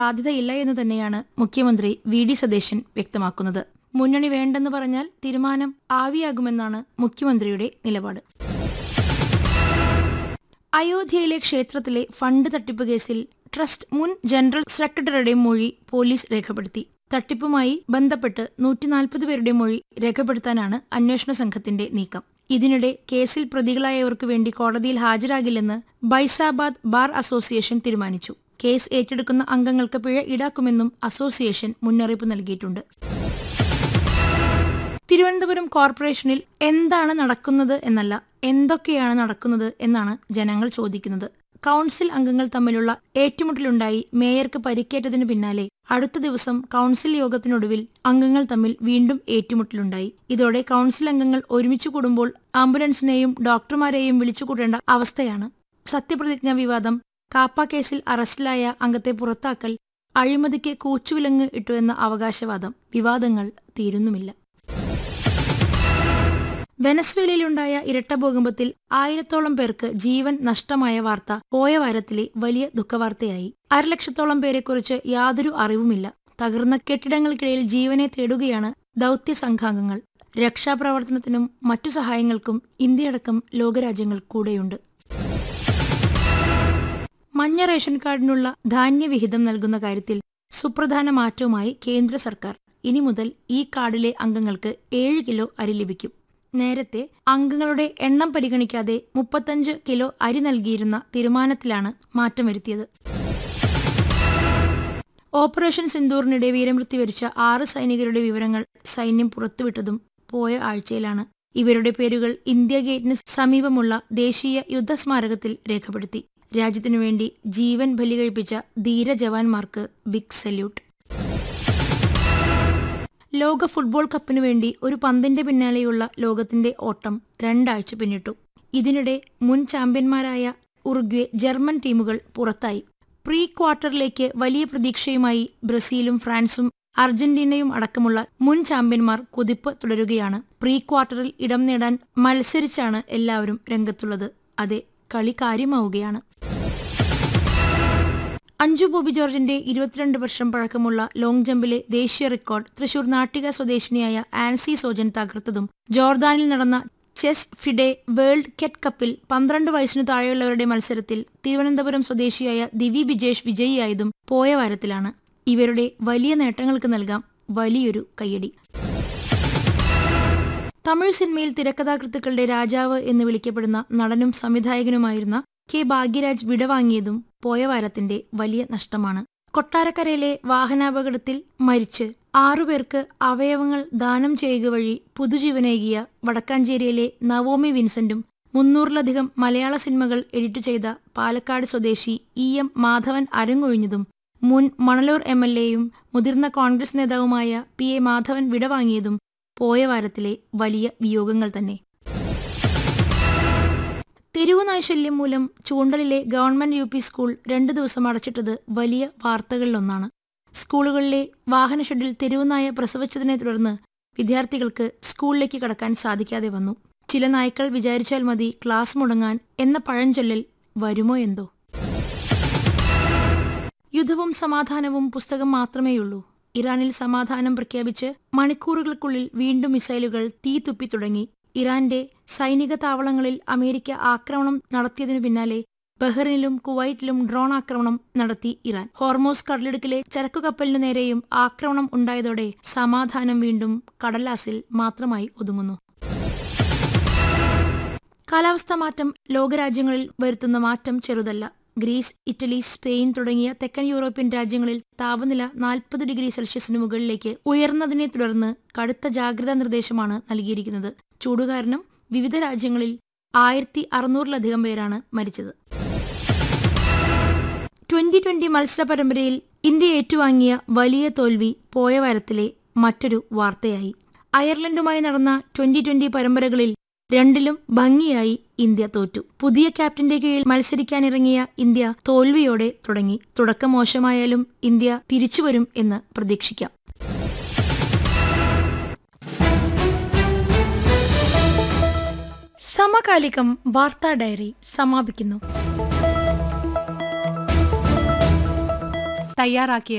സാധ്യതയില്ല എന്ന് തന്നെയാണ് മുഖ്യമന്ത്രി വി.ഡി. സതീശൻ വ്യക്തമാക്കുന്നത്. മുന്നണി വേണ്ടെന്ന് പറഞ്ഞാൽ തീരുമാനം ആവിയാകുമെന്നാണ് മുഖ്യമന്ത്രിയുടെ നിലപാട്. അയോധ്യയിലെ ക്ഷേത്രത്തിലെ ഫണ്ട് തട്ടിപ്പ് കേസിൽ ട്രസ്റ്റ് മുൻ ജനറൽ സെക്രട്ടറിയുടെ മൊഴി പോലീസ് രേഖപ്പെടുത്തി. തട്ടിപ്പുമായി ബന്ധപ്പെട്ട് 140 പേരുടെ മൊഴി രേഖപ്പെടുത്താനാണ് അന്വേഷണ സംഘത്തിന്റെ നീക്കം. ഇതിനിടെ കേസിൽ പ്രതികളായവർക്കു വേണ്ടി കോടതിയിൽ ഹാജരാകില്ലെന്ന് ബൈസാബാദ് ബാർ അസോസിയേഷൻ തീരുമാനിച്ചു. കേസ് ഏറ്റെടുക്കുന്ന അംഗങ്ങൾക്ക് പിഴ ഈടാക്കുമെന്നും അസോസിയേഷൻ മുന്നറിയിപ്പ് നൽകിയിട്ടുണ്ട്. തിരുവനന്തപുരം കോർപ്പറേഷനിൽ എന്താണ് നടക്കുന്നത് എന്നല്ല, എന്തൊക്കെയാണ് നടക്കുന്നത് എന്നാണ് ജനങ്ങൾ ചോദിക്കുന്നത്. കൗൺസിൽ അംഗങ്ങൾ തമ്മിലുള്ള ഏറ്റുമുട്ടലുണ്ടായി മേയർക്ക് പരിക്കേറ്റതിനു പിന്നാലെ അടുത്ത ദിവസം കൗൺസിൽ യോഗത്തിനൊടുവിൽ അംഗങ്ങൾ തമ്മിൽ വീണ്ടും ഏറ്റുമുട്ടലുണ്ടായി. ഇതോടെ കൗൺസിൽ അംഗങ്ങൾ ഒരുമിച്ചു കൂടുമ്പോൾ ആംബുലൻസിനെയും ഡോക്ടർമാരെയും വിളിച്ചുകൂട്ടേണ്ട അവസ്ഥയാണ്. സത്യപ്രതിജ്ഞാ വിവാദം, കാപ്പ കേസിൽ അറസ്റ്റിലായ അംഗത്തെ പുറത്താക്കൽ, അഴിമതിക്ക് കൂച്ചുവിലങ്ങ് ഇട്ടു എന്ന അവകാശവാദം, വിവാദങ്ങൾ തീരുന്നുമില്ല. വെനസ്വേലയിലുണ്ടായ ഇരട്ട ഭൂകമ്പത്തിൽ 1000-ഓളം പേർക്ക് ജീവൻ നഷ്ടമായ വാർത്ത പോയ വാരത്തിലെ വലിയ ദുഃഖവാർത്തയായി. 1,00,000-ഓളം പേരെക്കുറിച്ച് യാതൊരു അറിവുമില്ല. തകർന്ന കെട്ടിടങ്ങൾക്കിടയിൽ ജീവനെ തേടുകയാണ് ദൗത്യ സംഘാംഗങ്ങൾ. രക്ഷാപ്രവർത്തനത്തിനും മറ്റു സഹായങ്ങൾക്കും ഇന്ത്യയടക്കം ലോകരാജ്യങ്ങൾ കൂടെയുണ്ട്. മഞ്ഞ റേഷൻ കാർഡിനുള്ള ധാന്യവിഹിതം നൽകുന്ന കാര്യത്തിൽ സുപ്രധാന മാറ്റവുമായി കേന്ദ്ര സർക്കാർ. ഇനി മുതൽ ഈ കാർഡിലെ അംഗങ്ങൾക്ക് 7 കിലോ അരി ലഭിക്കും. നേരത്തെ അംഗങ്ങളുടെ എണ്ണം പരിഗണിക്കാതെ 35 കിലോ അരി നൽകിയിരുന്ന തീരുമാനത്തിലാണ് മാറ്റം വരുത്തിയത്. ഓപ്പറേഷൻ സിന്ദൂറിനിടെ വീരമൃത്യു വരിച്ച 6 സൈനികരുടെ വിവരങ്ങൾ സൈന്യം പുറത്തുവിട്ടതും പോയ ആഴ്ചയിലാണ്. ഇവരുടെ പേരുകൾ ഇന്ത്യ ഗേറ്റിന് സമീപമുള്ള ദേശീയ യുദ്ധസ്മാരകത്തിൽ രേഖപ്പെടുത്തി. രാജ്യത്തിനുവേണ്ടി ജീവൻ ബലികഴിപ്പിച്ച ധീര ജവാന്മാർക്ക് ബിഗ് സല്യൂട്ട്. ലോക ഫുട്ബോൾ കപ്പിനു വേണ്ടി ഒരു പന്തിന്റെ പിന്നാലെയുള്ള ലോകത്തിന്റെ ഓട്ടം 2 ആഴ്ച പിന്നിട്ടു. ഇതിനിടെ മുൻ ചാമ്പ്യന്മാരായ ഉറുഗ്വേ, ജർമ്മൻ ടീമുകൾ പുറത്തായി. പ്രീ ക്വാർട്ടറിലേക്ക് വലിയ പ്രതീക്ഷയുമായി ബ്രസീലും ഫ്രാൻസും അർജന്റീനയും അടക്കമുള്ള മുൻ ചാമ്പ്യന്മാർ കുതിപ്പ് തുടരുകയാണ്. പ്രീ ക്വാർട്ടറിൽ ഇടം നേടാൻ മത്സരിച്ചാണ് എല്ലാവരും രംഗത്തുള്ളത്. അതെ, കളി കാര്യമാവുകയാണ്. അഞ്ജു ബോബി ജോർജിന്റെ 22 വർഷം പഴക്കമുള്ള ലോങ് ജമ്പിലെ ദേശീയ റെക്കോർഡ് തൃശൂർ നാട്ടിക സ്വദേശിനിയായ ആൻസി സോജൻ തകർത്തതും ജോർദാനിൽ നടന്ന ചെസ് ഫിഡെ വേൾഡ് കെറ്റ് കപ്പിൽ 12 വയസ്സിനു താഴെയുള്ളവരുടെ മത്സരത്തിൽ തിരുവനന്തപുരം സ്വദേശിയായ ദിവി ബിജേഷ് വിജയിയായതും പോയ വാരത്തിലാണ്. ഇവരുടെ വലിയ നേട്ടങ്ങൾക്ക് നൽകാം വലിയൊരു കയ്യടി. തമിഴ് സിനിമയിൽ തിരക്കഥാകൃത്തുക്കളുടെ രാജാവ് എന്ന് വിളിക്കപ്പെടുന്ന നടനും സംവിധായകനുമായിരുന്ന കെ ഭാഗ്യരാജ് വിടവാങ്ങിയതും പോയ വാരത്തിന്റെ വലിയ നഷ്ടമാണ്. കൊട്ടാരക്കരയിലെ വാഹനാപകടത്തിൽ മരിച്ച് 6 പേർക്ക് അവയവങ്ങൾ ദാനം ചെയ്യുക വഴി പുതുജീവനേകിയ വടക്കാഞ്ചേരിയിലെ നവോമി വിൻസെന്റും 300-ലധികം മലയാള സിനിമകൾ എഡിറ്റ് ചെയ്ത പാലക്കാട് സ്വദേശി EM മാധവൻ അരങ്ങൊഴിഞ്ഞതും മുൻ മണലൂർ MLA-യും മുതിർന്ന കോൺഗ്രസ് നേതാവുമായ PA മാധവൻ വിടവാങ്ങിയതും പോയ വാരത്തിലെ വലിയ വിയോഗങ്ങൾ തന്നെ. തെരുവുനായ്ശല്യം മൂലം ചൂണ്ടലിലെ ഗവൺമെന്റ് UP സ്കൂൾ 2 ദിവസം അടച്ചിട്ടത് വലിയ വാർത്തകളിലൊന്നാണ്. സ്കൂളുകളിലെ വാഹനഷെഡിൽ തെരുവുനായ പ്രസവിച്ചതിനെ തുടർന്ന് വിദ്യാർത്ഥികൾക്ക് സ്കൂളിലേക്ക് കടക്കാൻ സാധിക്കാതെ വന്നു. ചില നായ്ക്കൾ വിചാരിച്ചാൽ മതി ക്ലാസ് മുടങ്ങാൻ എന്ന പഴഞ്ചൊല്ലൽ വരുമോ എന്തോ. യുദ്ധവും സമാധാനവും പുസ്തകം മാത്രമേയുള്ളൂ. ഇറാനിൽ സമാധാനം പ്രഖ്യാപിച്ച് മണിക്കൂറുകൾക്കുള്ളിൽ വീണ്ടും മിസൈലുകൾ തീതുപ്പി തുടങ്ങി. ഇറാന്റെ സൈനിക താവളങ്ങളിൽ അമേരിക്ക ആക്രമണം നടത്തിയതിനു പിന്നാലെ ബഹ്റിനിലും കുവൈറ്റിലും ഡ്രോൺ ആക്രമണം നടത്തി ഇറാൻ. ഹോർമോസ് കടലിടുക്കിലെ ചരക്കുകപ്പലിനു നേരെയും ആക്രമണം ഉണ്ടായതോടെ സമാധാനം വീണ്ടും കടലാസിൽ മാത്രമായി ഒതുങ്ങുന്നു. കാലാവസ്ഥാ മാറ്റം ലോകരാജ്യങ്ങളിൽ വരുത്തുന്ന മാറ്റം ചെറുതല്ല. ഗ്രീസ്, ഇറ്റലി, സ്പെയിൻ തുടങ്ങിയ തെക്കൻ യൂറോപ്യൻ രാജ്യങ്ങളിൽ താപനില 40 ഡിഗ്രി സെൽഷ്യസിന് മുകളിലേക്ക് ഉയർന്നതിനെ തുടർന്ന് കടുത്ത ജാഗ്രതാ നിർദ്ദേശമാണ് നൽകിയിരിക്കുന്നത്. ചൂടുകാരണം വിവിധ രാജ്യങ്ങളിൽ 1600-ലധികം പേരാണ് മരിച്ചത്. 2020 മത്സര പരമ്പരയിൽ ഇന്ത്യ ഏറ്റുവാങ്ങിയ വലിയ തോൽവി പോയ വാരത്തിലെ മറ്റൊരു വാർത്തയായി. അയർലൻഡുമായി നടന്ന 2020 പരമ്പരകളിൽ 2ലും ഭംഗിയായി ഇന്ത്യ തോറ്റു. പുതിയ ക്യാപ്റ്റന്റെ കീഴിൽ മത്സരിക്കാനിറങ്ങിയ ഇന്ത്യ തോൽവിയോടെ തുടങ്ങി. തുടക്കം മോശമായാലും ഇന്ത്യ തിരിച്ചുവരും എന്ന് പ്രതീക്ഷിക്കാം. സമകാലികം വാർത്താ ഡയറി സമാപിക്കുന്നു. തയ്യാറാക്കിയ